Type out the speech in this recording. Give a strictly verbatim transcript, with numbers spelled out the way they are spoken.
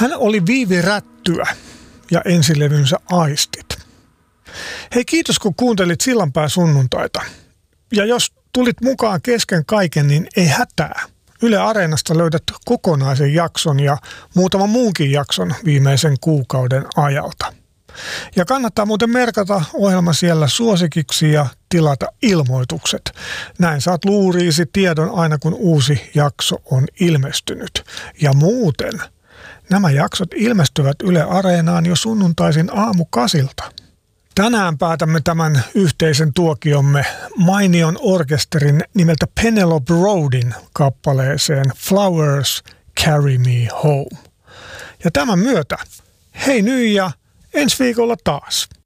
Hän oli Viivi Rättyä ja ensilevynsä Aistit. Hei, kiitos kun kuuntelit Sillanpää sunnuntaita. Ja jos tulit mukaan kesken kaiken, niin ei hätää. Yle Areenasta löydät kokonaisen jakson ja muutaman muunkin jakson viimeisen kuukauden ajalta. Ja kannattaa muuten merkata ohjelma siellä suosikiksi ja tilata ilmoitukset. Näin saat luuriisi tiedon aina kun uusi jakso on ilmestynyt. Ja muuten, nämä jaksot ilmestyvät Yle Areenaan jo sunnuntaisin aamukasilta. Tänään päätämme tämän yhteisen tuokiomme mainion orkesterin nimeltä Penelope Roadin kappaleeseen Flowers Carry Me Home. Ja tämän myötä, hei nyt ja ensi viikolla taas.